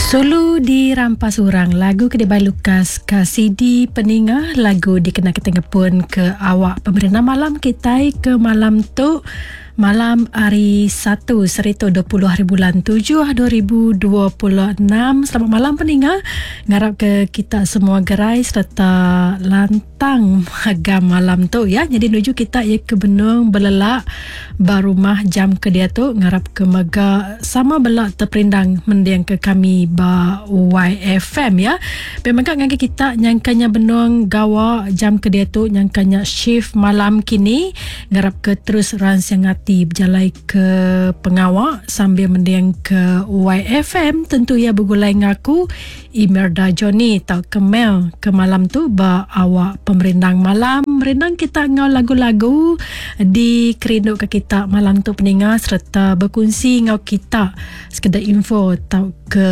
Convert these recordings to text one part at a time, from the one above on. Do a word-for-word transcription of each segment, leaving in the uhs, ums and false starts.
Solo dirampas orang, lagu Kedai Lukas ke C D peningah, lagu dikena ketengah pun ke awak pemerintah malam kita ke malam tu malam hari satu serita dua puluh hari bulan tujuh dua ribu dua puluh enam. Selamat malam peningah, ngarap ke kita semua gerai serta lantang agam malam tu ya. Jadi nuju kita ya ke benung belelak barumah jam ke dia tu ngarap ke mega sama belak terperindang mendiang ke kami ba Y F M ya. Pemegak ngagi kita nyangkanya benung gawa jam ke dia tu nyangkanya shift malam kini ngarap ke terus ransiangat berjalai ke pengawak sambil mendiang ke Y F M. Tentu ia bergulai ngaku Imelda Johnny tau kemel ke malam tu ba awak pemerindang malam merindang kita ngau lagu-lagu di kerinduk ke kita malam tu peningat serta berkongsi ngau kita sekedar info tau ke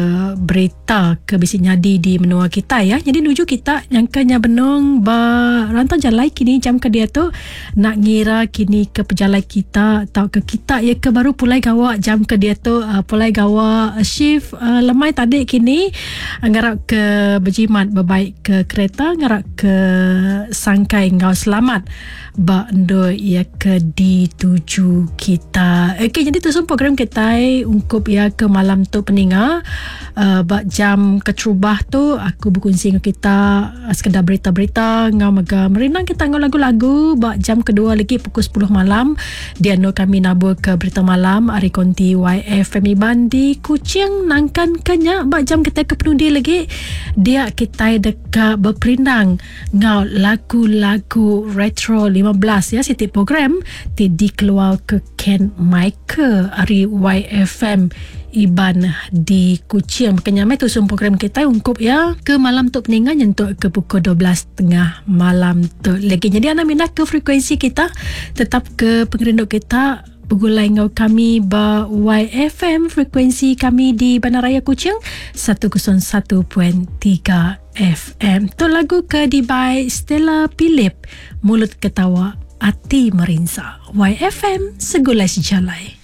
berita ke bisi nyadi di menua kita ya. Jadi nuju kita nyangkanya benung ba rantau jalai kini jam ke dia tu nak ngira kini ke pejalai kita tau ke kita ya ke baru pulai gawa jam ke dia tu uh, pulai gawa uh, shift uh, lemai tadi kini uh, ngarap ke berjimat berbaik ke kereta ngarap ke sangkai ngau selamat ba endo ya ke dituju kita. Okey, jadi tu semua program kita ungkup ya ke malam tu peninga uh, ba jam kecerubah tu aku berkongsi dengan kita uh, sekedar berita-berita ngau mega merinang kita ngau lagu-lagu ba jam kedua lagi pukul sepuluh malam dia no kami nabur ke berita malam Ari Konti Y F M Iban di Kuching nangkan kenya ba jam kita ke penundi lagi dia kita dekat berperindang ngau lagu-lagu retro lima belas ya. Setiap program ti dikeluar ke Ken Michael Ari Y F M Iban di Kuching. Makanya mai tu semua program kita ungkup ya ke malam tu peningan nyentuk ke pukul dua belas tiga puluh malam tu lagi. Jadi anda minat ke frekuensi kita tetap ke pengerinduk kita bergulai ngau kami ba Y F M frekuensi kami di Bandaraya Kuching seratus satu perpuluhan tiga F M. Tu lagu ke dibai Stella Philip Mulut Ketawa Hati Merinsa. Y F M segulai sejalai.